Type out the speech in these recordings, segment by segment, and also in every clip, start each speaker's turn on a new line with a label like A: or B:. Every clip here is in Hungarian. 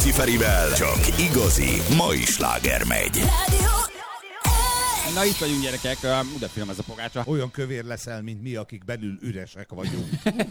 A: Rákóczi Ferivel csak igazi mai sláger megy.
B: Na itt vagyunk, gyerekek, de film ez a pogácsa.
C: Olyan kövér leszel, mint mi, akik belül üresek vagyunk.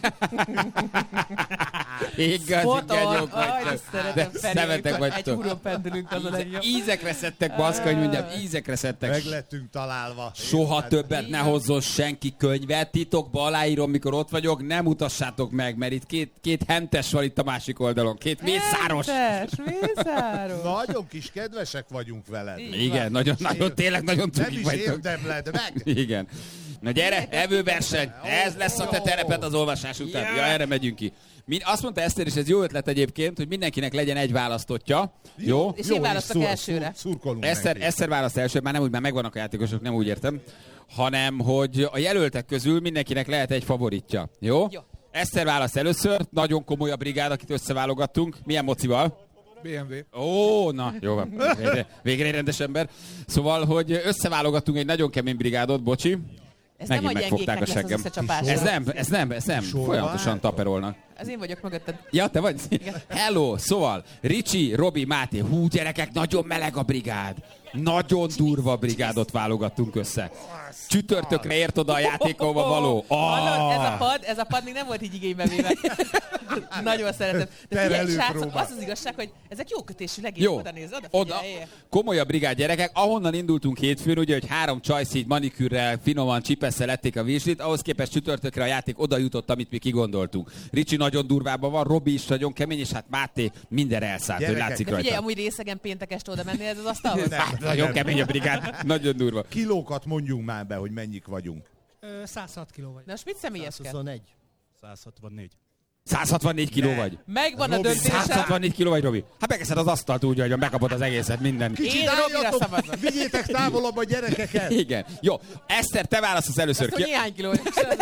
B: Igazi genyók vagytok.
D: Szeretem
B: Szemetek vagytok.
D: Egy húron pendülünk az a legjobb.
B: Ízekre szedtek, baszka, hogy mondjam, ízekre szedtek.
C: Meg lettünk találva.
B: Soha többet ne hozzon senki könyvet, titokba aláírom, mikor ott vagyok, nem mutassátok meg, mert itt két hentes van itt a másik oldalon, két mészáros.
D: Mészáros.
C: Nagyon kis kedvesek vagyunk veled.
B: Igen, nagyon, tényleg nagyon
C: Nem
B: cukik
C: is
B: vagytok.
C: érdemled meg.
B: Igen. Na gyere, evőverseny, ez lesz a te tereped az olvasás után. Ja, erre megyünk ki. Azt mondta Eszter, és ez jó ötlet egyébként, hogy mindenkinek legyen egy választottja. Jó?
D: És én választok elsőre.
C: Szurkolunk
B: Eszter választ első, már nem úgy, már megvannak a játékosok, nem úgy értem, hanem, hogy a jelöltek közül mindenkinek lehet egy favoritja. Jó?
D: Jó.
B: Eszter választ először, nagyon komoly a brigád, akit összeválogattunk. Milyen mocival?
C: BMW.
B: Ó, na, jó van. Végre egy rendes ember. Szóval, hogy összeválogattunk egy nagyon kemény brigádot, bocsi.
D: Ez
B: Megint
D: nem a
B: megfogták a
D: gyengéknek lesz az
B: seggem.
D: összecsapás.
B: Ez nem. Folyamatosan taperolnak.
D: Ez én vagyok mögötted.
B: Ja, te vagy? Hello, szóval, Ricsi, Robi, Máté, hú, gyerekek, nagyon meleg a brigád. Nagyon durva brigádot válogattunk össze. Csütörtökre ért oda a játékóba való.
D: Hallod, ez a pad még nem volt így igénybe véve. Nagyon szeretem. De figyelj, srácok, az igazság, hogy ezek jó kötésű legény.
B: Jó,
D: Oda nézz,
B: oda. Komolyabb brigád, gyerekek. Ahonnan indultunk hétfőn, ugye, hogy 3 csajsz így manikűrrel, finoman csipesszel lették a virslit, ahhoz képest csütörtökre a játék oda jutott, amit mi kigondoltunk. Ricsi nagyon durvában van, Robi is nagyon kemény, és hát Máté mindenre elszállt, hogy látszik
D: de
B: rajta.
D: figyelj, amúgy részegen péntek este oda menni ez az asztalhoz?
B: Nagyon kemény a brigád, nagyon durva.
C: Kilókat mondjunk már be, hogy mennyik vagyunk.
E: 106 kiló vagy.
D: Na most mit személyeskedsz?
E: 121.
F: 164.
B: 164 kiló vagy.
D: Megvan a
C: Robi,
D: döntésem.
B: 164 kiló vagy, Robi. Hát megeszed az asztalt úgy, hogy megkapod az egészet, minden.
D: Én Robira szavazom.
C: Vigyétek távolabb a gyerekeket.
B: Igen. Jó. Eszter, te válaszolsz először.
D: Azt, hogy néhány kiló.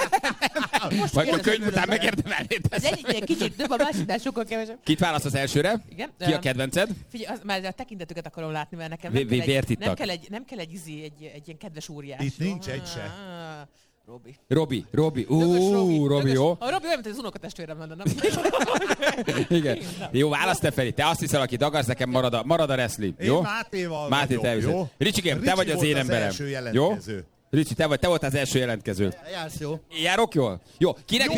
B: Vagy a könyv után megérdemelnéd.
D: Az egyik ilyen kicsit több, a másiknál sokkal kevesebb.
B: Kit választasz elsőre?
D: Igen.
B: Ki a kedvenced?
D: Figyelj, már a tekintetüket akarom látni, mert nekem
B: Vért ittak.
D: nem kell egy ilyen kedves óriás.
C: Itt nincs egy se.
D: Robi.
B: Robi, jó.
D: A Robi olyan, mint az unokatestvérem lenne, nem?
B: Igen. Jó, válasz te Feri. Te azt hiszel, akit akarsz, nekem marad a wrestling. Jó?
C: Én Mátéval
B: Máté, te
C: vagyok, jó?
B: Ricsikém, te vagy az én emberem. Jó? Ricsi, te voltál az első jelentkező.
E: Jársz jó.
B: Járok jól? Jó. Kinek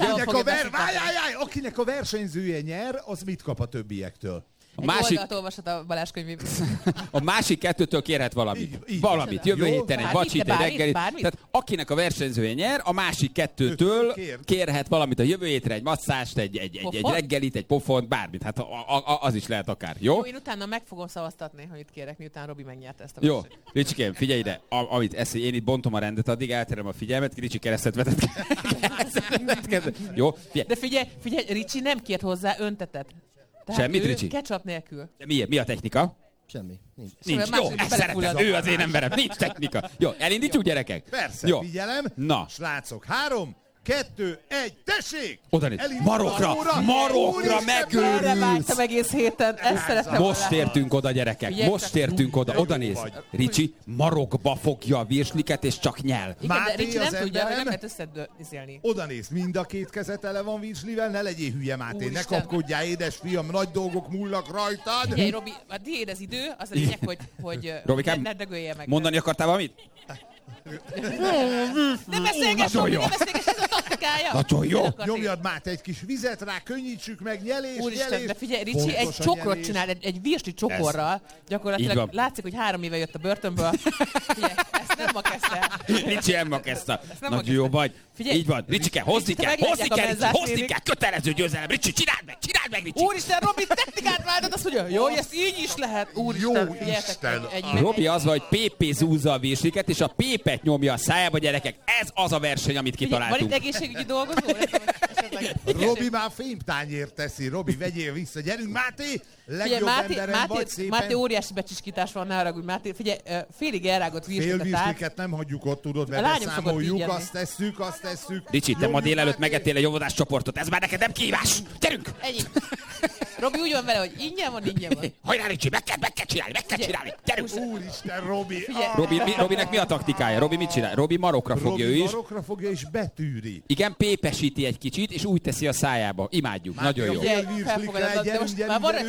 C: Akinek a versenyzője nyer, az mit kap a többiektől?
D: Oldalt olvashat a Balázs könyvében.
B: A másik kettőtől kérhet valamit.
C: Így.
B: Valamit. Jövő
C: Jó,
B: héten egy
D: bármit,
B: vacsit,
D: de
B: egy
D: bármit,
B: reggelit.
D: bármit?
B: Tehát akinek a versenyzője nyer, a másik kettőtől kérhet valamit a jövő hétre, egy masszást, egy reggelit, egy pofont, bármit. Hát az is lehet akár. Jó?
D: Jó, én utána meg fogom szavaztatni, hogy itt kérek, miután Robi megnyerte ezt a
B: Jó,
D: versenyt.
B: Ricsikém, figyelj ide, én itt bontom a rendet, addig elterem a figyelmet, Ricsi keresztet vetett. Jó,
D: De figyelj, Ricsi nem kért hozzá öntetet. Tehát
B: semmit, Ricsi?
D: Ketchup nélkül.
B: De mi a technika?
E: Semmi. Nincs.
B: Nincs.
D: Szóval
B: Jó,
D: második
B: ezt szeretem.
D: belefullad.
B: Ő az én emberem. Nincs technika. Jó, elindítjuk, gyerekek?
C: Persze,
B: Jó.
C: figyelem.
B: Na.
C: Srácok, 3, 2, 1, tessék!
B: Oda néz. Marokra
D: Erre
B: megőrülsz.
D: vágytam egész héten, ezt szerettem
B: Most
D: volna.
B: értünk oda, gyerekek.
D: Figyelj,
B: Most
D: csak-
B: értünk oda. Oda néz.
C: vagy.
B: Ricsi marokba fogja a virsliket, és csak nyel.
D: Igen, de
C: Máté
D: Ricsi
C: az
D: nem tudja, hogy
C: emberem.
D: nem lehet összedőzélni.
C: Oda néz, mind a két keze tele van virslivel, ne legyél hülye, Máté, ne
D: Úristen.
C: kapkodjál, édesfiam, nagy dolgok múlnak rajtad.
D: Figyelj, Robi, a tiéd az idő, az a lényeg, hogy
B: Robikám,
D: ne dögölje meg.
B: mondani akartál valamit?
D: Ne beszélgess, Robi, ne beszélgess, ez a taktikája.
B: Nagyon jó.
D: Mit akarsz én?
C: Nyomjad már egy kis vizet rá, könnyítsük meg, nyelés,
D: Úristen, de figyelj, Ricsi
C: Fontos
D: egy
C: a
D: csokrot
C: nyelés.
D: csinál, egy virsli csokorral.
B: Így
D: Gyakorlatilag
B: van.
D: látszik, hogy 3 éve jött a börtönből. Figyelj, ezt nem ma kezdte.
B: Ricsi elmakezta.
D: nem
B: Nagyon jó vagy.
D: Figyelj.
B: Így van. Ricsike, hozni kell,
D: meglátják a
B: Ricsi,
D: menzát,
B: hozni
D: nénik.
B: kell. Kötelező győzelem. Ricsi, csináld meg, Ricsi.
D: Úristen, Robi, technikát váltod, azt mondja, jó, ezt így is lehet. Úristen,
C: Jó
D: figyeljetek,
C: Isten.
B: Robi az, hogy PP zúzza a virsliket, és a pépet nyomja a szájába, gyerekek. Ez az a verseny, amit
D: Figyelj, van itt
B: kitaláltunk.
D: egészségügyi dolgozó?
C: Robi már fémtányért teszi. Robi, vegyél vissza. Gyerünk, Máté!
D: Figyelj,
C: Legjobb emberem vagy, szépen.
D: Máté óriási becsiskítás van, ne haragudj, Máté. Figyelj, félig elrágott virslit a tárgy.
C: Félvirsliket nem hagyjuk ott, tudod,
D: A
C: mert
D: lányom szokott
C: beszámoljuk,
D: így
C: azt tesszük.
B: Ricsi, te ma
C: Nyomjuk,
B: délelőtt
C: Máté.
B: megettél egy óvodás csoportot. Ez már neked nem kihívás. Gyerünk!
D: Ennyi. Robi úgy van vele, hogy ingyen van.
B: Hajrá, Ricsi, meg kell csinálni. Gyerünk!
C: Úristen, Robi!
D: Figyelj.
B: Robinek mi a taktikája? Robi mit csinál? Robi marokra fogja ő
C: Robi
B: is.
C: marokra fogja és betűri.
B: Igen, pépesíti egy kicsit, és úgy teszi a szájába. Imádjuk, nagyon jó.
C: Máté, a félvirslikkel,
D: Felfogadod, de most
C: gyerünk,
D: már van